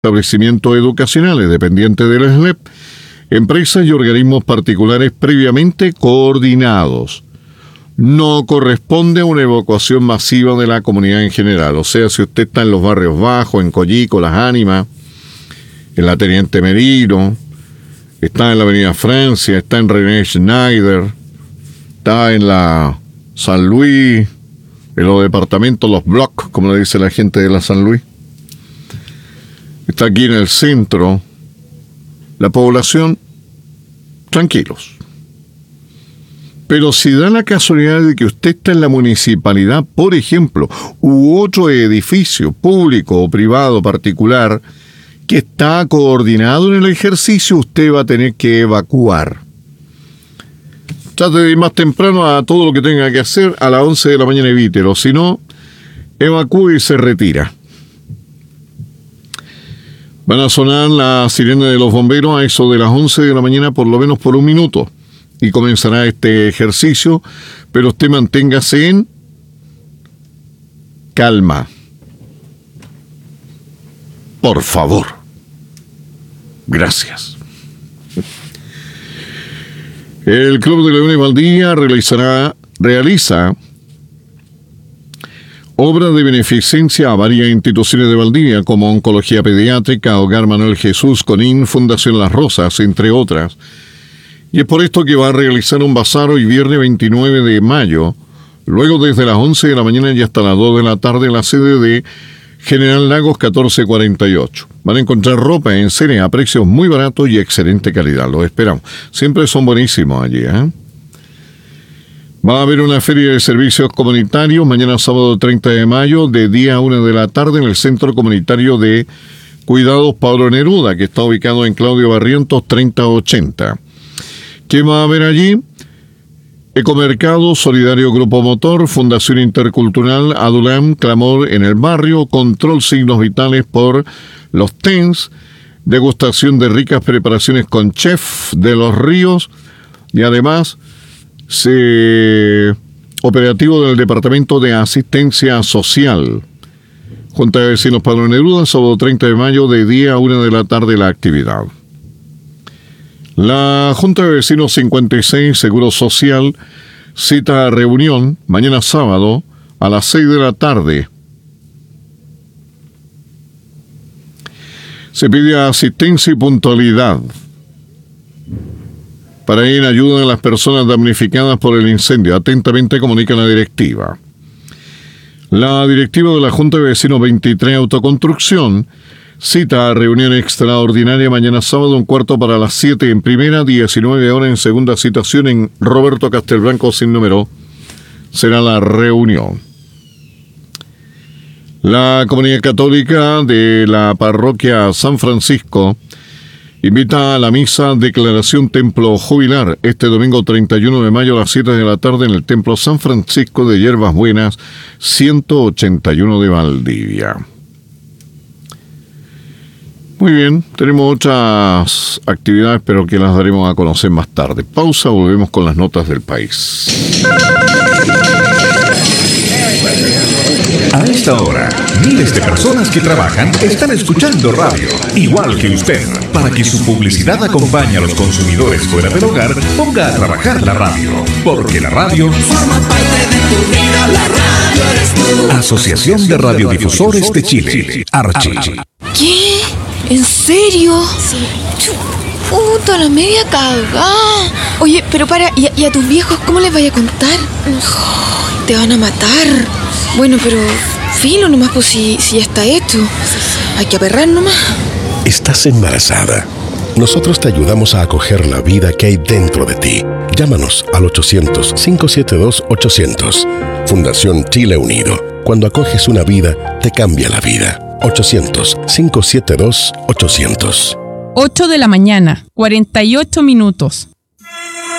establecimientos educacionales dependientes del SLEP, empresas y organismos particulares previamente coordinados. No corresponde a una evacuación masiva de la comunidad en general. O sea, si usted está en los barrios bajos, en Coyico, Las Ánimas, en la Teniente Merino, está en la Avenida Francia, está en René Schneider, está en la San Luis, en los departamentos, los blocks, como le dice la gente de la San Luis. Está aquí en el centro. La población, tranquilos. Pero si da la casualidad de que usted está en la municipalidad, por ejemplo, u otro edificio público o privado particular que está coordinado en el ejercicio, usted va a tener que evacuar. Trate de ir más temprano a todo lo que tenga que hacer, a las 11 de la mañana evítelo, si no, evacúe y se retira. Van a sonar las sirenas de los bomberos a eso de las 11 de la mañana, por lo menos por un minuto, y comenzará este ejercicio, pero usted manténgase en calma. Por favor. Gracias. El Club de Leones Valdivia realiza obras de beneficencia a varias instituciones de Valdivia, como Oncología Pediátrica, Hogar Manuel Jesús, CONIN, Fundación Las Rosas, entre otras. Y es por esto que va a realizar un bazar hoy viernes 29 de mayo, luego desde las 11 de la mañana y hasta las 2 de la tarde en la sede de General Lagos 1448. Van a encontrar ropa en serie a precios muy baratos y excelente calidad. Los esperamos. Siempre son buenísimos allí, ¿eh? Va a haber una feria de servicios comunitarios mañana sábado 30 de mayo de día a 1 de la tarde en el Centro Comunitario de Cuidados Pablo Neruda, que está ubicado en Claudio Barrientos 3080. ¿Qué va a haber allí? Ecomercado, Solidario Grupo Motor, Fundación Intercultural, Adulam, Clamor en el Barrio, Control Signos Vitales por los TENS, degustación de ricas preparaciones con chef de los ríos y además operativo del Departamento de Asistencia Social. Junta de Vecinos Pablo Neruda, sábado 30 de mayo de día a 1 de la tarde la actividad. La Junta de Vecinos 56, Seguro Social, cita a reunión mañana sábado a las 6 de la tarde. Se pide asistencia y puntualidad para ir en ayuda a las personas damnificadas por el incendio. Atentamente comunica la directiva. La directiva de la Junta de Vecinos 23 Autoconstrucción cita a reunión extraordinaria mañana sábado 6:45 en primera, 19 horas en segunda citación en Roberto Castelblanco sin número. Será la reunión. La comunidad católica de la parroquia San Francisco invita a la misa Declaración Templo Jubilar este domingo 31 de mayo a las 7 de la tarde en el Templo San Francisco de Hierbas Buenas 181 de Valdivia. Muy bien, tenemos otras actividades, pero que las daremos a conocer más tarde. Pausa, volvemos con las notas del país. A esta hora, miles de personas que trabajan están escuchando radio, igual que usted. Para que su publicidad acompañe a los consumidores fuera del hogar, ponga a trabajar la radio, porque la radio forma parte de tu vida, la radio eres tú. Asociación de Radiodifusores de Chile, ARCHI. ¿Qué? ¿En serio? Sí. Puta, la media cagada. Oye, pero para, ¿y a tus viejos cómo les vaya a contar? Oh, te van a matar. Bueno, pero filo nomás, pues si ya está hecho. Hay que aperrar nomás. Estás embarazada. Nosotros te ayudamos a acoger la vida que hay dentro de ti. Llámanos al 800-572-800. Fundación Chile Unido. Cuando acoges una vida, te cambia la vida. 800-572-800. 8 de la mañana, 48 minutos.